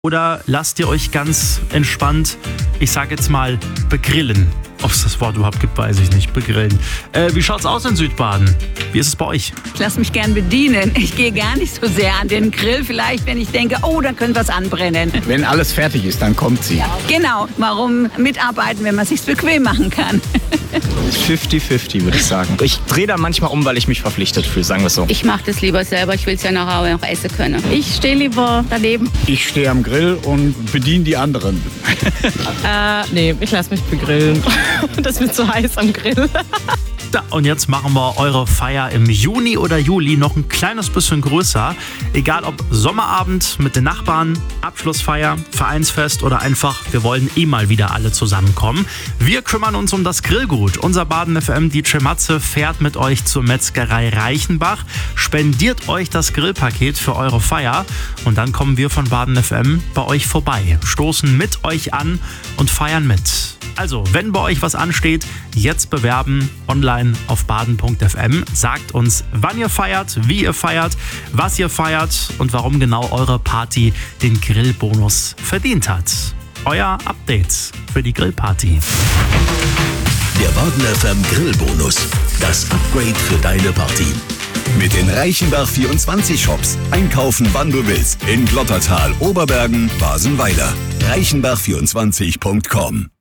Oder lasst ihr euch ganz entspannt, ich sag jetzt mal, begrillen? Ob es das Wort überhaupt gibt, weiß ich nicht. Begrillen. Wie schaut's aus in Südbaden? Wie ist es bei euch? Ich lasse mich gern bedienen. Ich gehe gar nicht so sehr an den Grill. Vielleicht, wenn ich denke, oh, da könnte was anbrennen. Wenn alles fertig ist, dann kommt sie. Genau. Warum mitarbeiten, wenn man es sich bequem machen kann? 50-50, würde ich sagen. Ich drehe da manchmal um, weil ich mich verpflichtet fühle, sagen wir es so. Ich mache das lieber selber. Ich will es ja nachher noch essen können. Ich stehe lieber daneben. Ich stehe am Grill und bediene die anderen. Nee, ich lasse mich begrillen. Das wird zu heiß am Grill. Ja, und jetzt machen wir eure Feier im Juni oder Juli noch ein kleines bisschen größer. Egal ob Sommerabend mit den Nachbarn, Abschlussfeier, Vereinsfest oder einfach, wir wollen mal wieder alle zusammenkommen. Wir kümmern uns um das Grillgut. Unser Baden FM DJ Matze fährt mit euch zur Metzgerei Reichenbach, spendiert euch das Grillpaket für eure Feier und dann kommen wir von Baden FM bei euch vorbei, stoßen mit euch an und feiern mit. Also, wenn bei euch was ansteht, jetzt bewerben online auf baden.fm. Sagt uns, wann ihr feiert, wie ihr feiert, was ihr feiert und warum genau eure Party den Grillbonus verdient hat. Euer Update für die Grillparty. Der Baden FM Grillbonus. Das Upgrade für deine Party. Mit den Reichenbach 24 Shops. Einkaufen, wann du willst. In Glottertal, Oberbergen, Basenweiler. Reichenbach24.com